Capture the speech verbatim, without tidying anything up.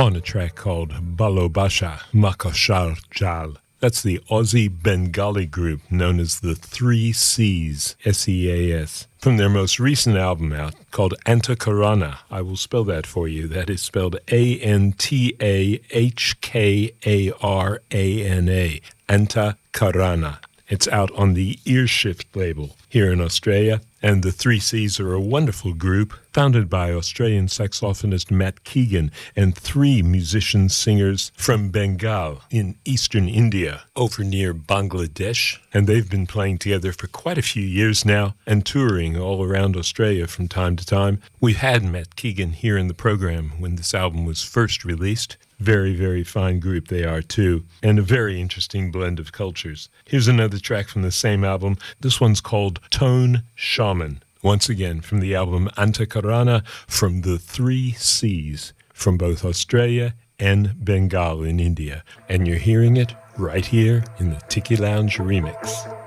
on a track called Balobasha Makashar Jal. That's the Aussie Bengali group known as the Three Seas, S E A S, from their most recent album out called Antakarana. I will spell that for you. That is spelled A N T A H K A R A N A, Antakarana. It's out on the Earshift label here in Australia, and the Three Seas are a wonderful group founded by Australian saxophonist Matt Keegan and three musicians-singers from Bengal in eastern India over near Bangladesh, and they've been playing together for quite a few years now and touring all around Australia from time to time. We've had Matt Keegan here in the program when this album was first released. Very, very fine group they are, too, and a very interesting blend of cultures. Here's another track from the same album. This one's called Tone Shaman. Once again, from the album Antakarana, from the Three Seas, from both Australia and Bengal in India. And you're hearing it right here in the Tiki Lounge remix.